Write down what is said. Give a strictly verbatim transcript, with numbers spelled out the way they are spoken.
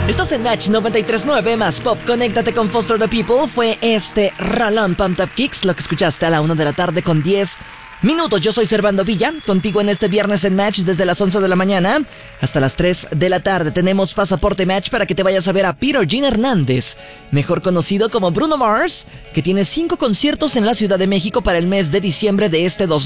Estás en Match noventa y tres punto nueve más Pop. Conéctate con Foster the People. Fue este Ralón Pumped Up Kicks lo que escuchaste a la una de la tarde con diez minutos. Yo soy Servando Villa, contigo en este viernes en Match desde las once de la mañana hasta las tres de la tarde. Tenemos pasaporte Match para que te vayas a ver a Peter Jean Hernández, mejor conocido como Bruno Mars, que tiene cinco conciertos en la Ciudad de México para el mes de diciembre de este dos mil